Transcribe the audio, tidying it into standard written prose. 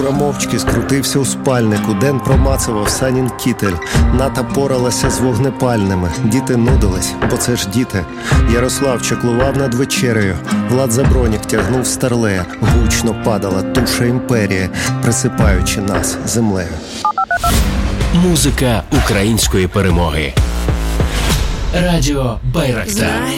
Юра мовчки скрутився у спальнику. Ден промацував Санін кітель. Ната поралася з вогнепальними. Діти нудились, бо це ж діти. Ярослав чаклував над вечерею. Влад Забронік тягнув старлея. Гучно падала туша імперії, присипаючи нас землею. Музика української перемоги. Радіо Байрактар.